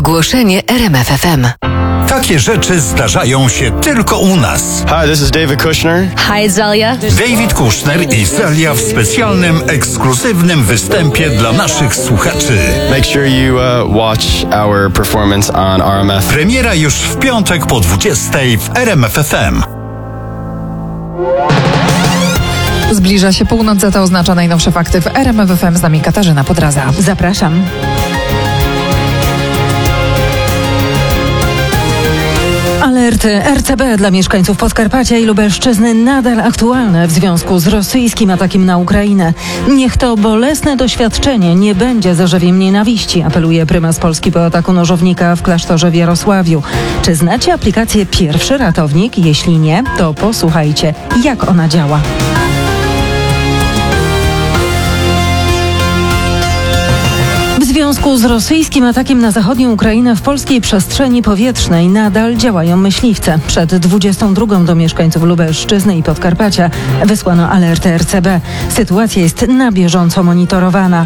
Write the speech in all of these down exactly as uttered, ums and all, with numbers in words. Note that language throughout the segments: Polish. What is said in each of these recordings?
Ogłoszenie R M F F M. Takie rzeczy zdarzają się tylko u nas. Hi, this is David Kushner. Hi, Zelia. David Kushner i Zelia w specjalnym, ekskluzywnym występie dla naszych słuchaczy. Make sure you uh, watch our performance on R M F. Premiera już w piątek po dwudziestej w R M F F M. Zbliża się północ, za to oznacza najnowsze fakty w R M F F M. Z nami Katarzyna Podraza. Zapraszam. Alerty R C B dla mieszkańców Podkarpacia i Lubelszczyzny nadal aktualne w związku z rosyjskim atakiem na Ukrainę. Niech to bolesne doświadczenie nie będzie zarzewiem nienawiści, apeluje prymas Polski po ataku nożownika w klasztorze w Jarosławiu. Czy znacie aplikację Pierwszy Ratownik? Jeśli nie, to posłuchajcie, jak ona działa. W związku z rosyjskim atakiem na zachodnią Ukrainę w polskiej przestrzeni powietrznej nadal działają myśliwce. Przed dwudziestą drugą do mieszkańców Lubelszczyzny i Podkarpacia wysłano alertę R C B. Sytuacja jest na bieżąco monitorowana.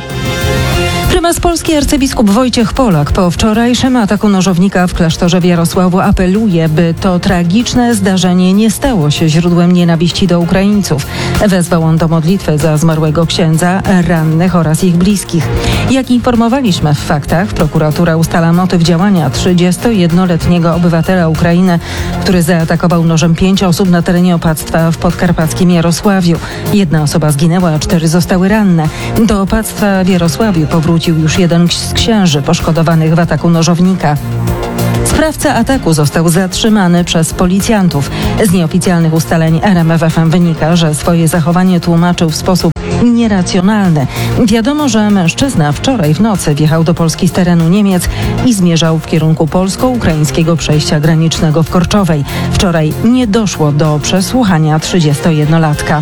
Prymas Polski arcybiskup Wojciech Polak po wczorajszym ataku nożownika w klasztorze w Jarosławiu apeluje, by to tragiczne zdarzenie nie stało się źródłem nienawiści do Ukraińców. Wezwał on do modlitwy za zmarłego księdza, rannych oraz ich bliskich. Jak informowaliśmy w faktach, prokuratura ustala motyw działania trzydziestojednoletniego obywatela Ukrainy, który zaatakował nożem pięć osób na terenie opactwa w podkarpackim Jarosławiu. Jedna osoba zginęła, a cztery zostały ranne. Do opactwa w Jarosławiu powrócił już jeden z księży poszkodowanych w ataku nożownika. Sprawca ataku został zatrzymany przez policjantów. Z nieoficjalnych ustaleń R M F F M wynika, że swoje zachowanie tłumaczył w sposób nieracjonalny. Wiadomo, że mężczyzna wczoraj w nocy wjechał do Polski z terenu Niemiec i zmierzał w kierunku polsko-ukraińskiego przejścia granicznego w Korczowej. Wczoraj nie doszło do przesłuchania trzydziestojednolatka.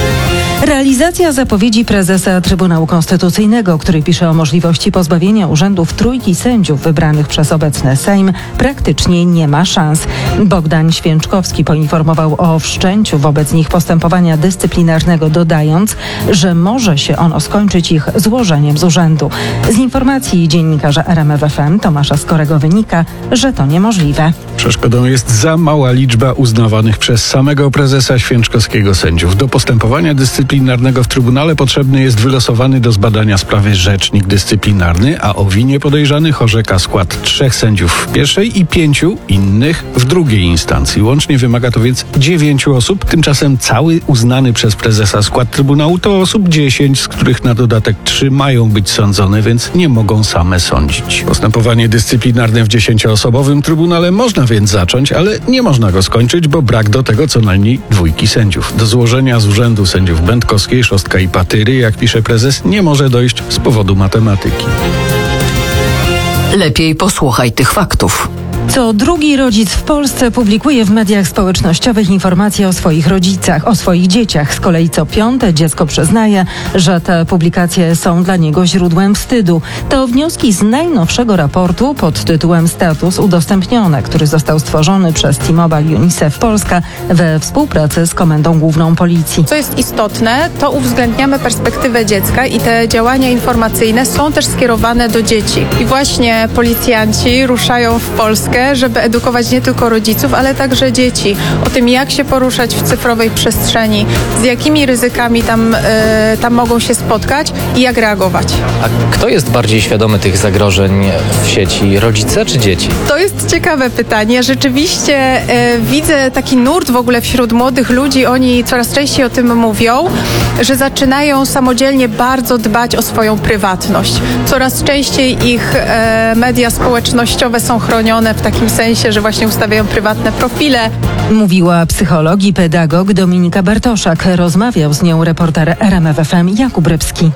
Realizacja zapowiedzi prezesa Trybunału Konstytucyjnego, który pisze o możliwości pozbawienia urzędów trójki sędziów wybranych przez obecny Sejm, praktycznie nie ma szans. Bogdan Święczkowski poinformował o wszczęciu wobec nich postępowania dyscyplinarnego, dodając, że może się ono skończyć ich złożeniem z urzędu. Z informacji dziennikarza R M F F M Tomasza Skorego wynika, że to niemożliwe. Przeszkodą jest za mała liczba uznawanych przez samego prezesa Święczkowskiego sędziów. Do postępowania dyscyplinarnego w Trybunale potrzebny jest wylosowany do zbadania sprawy rzecznik dyscyplinarny, a o winie podejrzanych orzeka skład trzech sędziów w pierwszej i pięciu innych w drugiej instancji. Łącznie wymaga to więc dziewięciu osób. Tymczasem cały uznany przez prezesa skład Trybunału to osób dziesięć, z których na dodatek trzy mają być sądzone, więc nie mogą same sądzić. Postępowanie dyscyplinarne w dziesięcioosobowym Trybunale można więc zacząć, ale nie można go skończyć, bo brak do tego co najmniej dwójki sędziów. Do złożenia z urzędu sędziów Będkowskiej, Szostka i Patyry, jak pisze prezes, nie może dojść z powodu matematyki. Lepiej posłuchaj tych faktów. Co drugi rodzic w Polsce publikuje w mediach społecznościowych informacje o swoich rodzicach, o swoich dzieciach. Z kolei co piąte dziecko przyznaje, że te publikacje są dla niego źródłem wstydu. To wnioski z najnowszego raportu pod tytułem Status udostępnione, który został stworzony przez T-Mobile UNICEF Polska we współpracy z Komendą Główną Policji. Co jest istotne, to uwzględniamy perspektywę dziecka i te działania informacyjne są też skierowane do dzieci. I właśnie policjanci ruszają w Polskę, żeby edukować nie tylko rodziców, ale także dzieci o tym, jak się poruszać w cyfrowej przestrzeni, z jakimi ryzykami tam, y, tam mogą się spotkać i jak reagować. A kto jest bardziej świadomy tych zagrożeń w sieci, rodzice czy dzieci? To jest ciekawe pytanie. Rzeczywiście y, widzę taki nurt w ogóle wśród młodych ludzi, oni coraz częściej o tym mówią, że zaczynają samodzielnie bardzo dbać o swoją prywatność. Coraz częściej ich y, media społecznościowe są chronione w takim sensie, że właśnie ustawiają prywatne profile. Mówiła psycholog i pedagog Dominika Bartoszak. Rozmawiał z nią reporter R M F F M Jakub Rybski.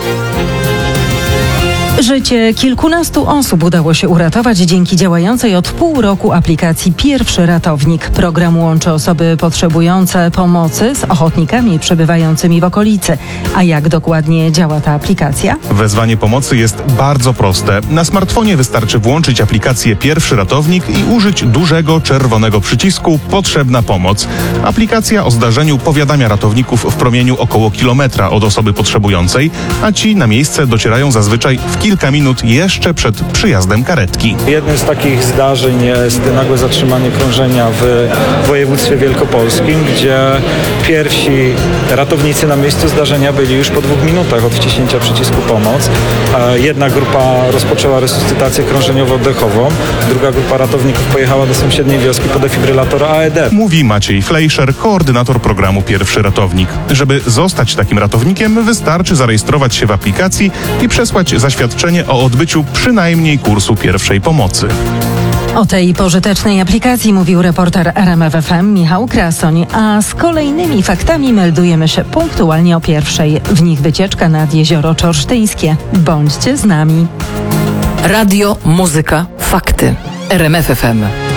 Życie kilkunastu osób udało się uratować dzięki działającej od pół roku aplikacji Pierwszy Ratownik. Program łączy osoby potrzebujące pomocy z ochotnikami przebywającymi w okolicy. A jak dokładnie działa ta aplikacja? Wezwanie pomocy jest bardzo proste. Na smartfonie wystarczy włączyć aplikację Pierwszy Ratownik i użyć dużego czerwonego przycisku Potrzebna pomoc. Aplikacja o zdarzeniu powiadamia ratowników w promieniu około kilometra od osoby potrzebującej, a ci na miejsce docierają zazwyczaj w kilka kilka minut jeszcze przed przyjazdem karetki. Jednym z takich zdarzeń jest nagłe zatrzymanie krążenia w województwie wielkopolskim, gdzie pierwsi ratownicy na miejscu zdarzenia byli już po dwóch minutach od wciśnięcia przycisku pomoc. Jedna grupa rozpoczęła resuscytację krążeniowo-oddechową, druga grupa ratowników pojechała do sąsiedniej wioski po defibrylator A E D. Mówi Maciej Fleischer, koordynator programu Pierwszy Ratownik. Żeby zostać takim ratownikiem, wystarczy zarejestrować się w aplikacji i przesłać zaświadczenie o odbyciu przynajmniej kursu pierwszej pomocy. O tej pożytecznej aplikacji mówił reporter R M F F M Michał Krasoń, a z kolejnymi faktami meldujemy się punktualnie o pierwszej. W nich wycieczka nad Jezioro Czorsztyńskie. Bądźcie z nami. Radio, muzyka, fakty. R M F F M.